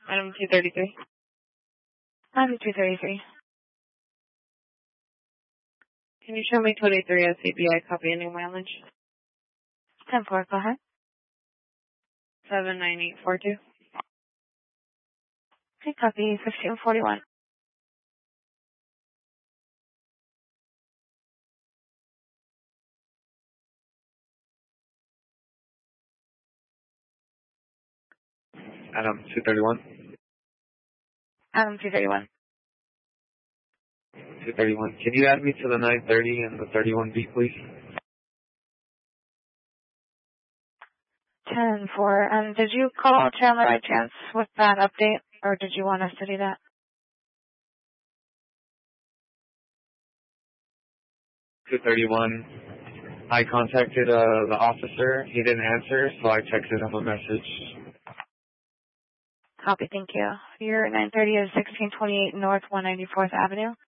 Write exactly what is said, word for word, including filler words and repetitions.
Item two thirty-three. Item two thirty-three. Can you show me code eight three as C B I copy any mileage? ten four, go ahead. seven nine eight four two. Okay, copy fifteen forty-one. Adam two thirty-one. Item two thirty-one. two thirty-one. Can you add me to the nine thirty and the thirty-one B, please? ten four. Um, did you call Chandler by chance with that update, or did you want us to do that? two thirty-one. I contacted uh, the officer. He didn't answer, so I texted him a message. Copy, thank you. Your nine thirty is sixteen twenty-eight North one ninety-fourth Avenue.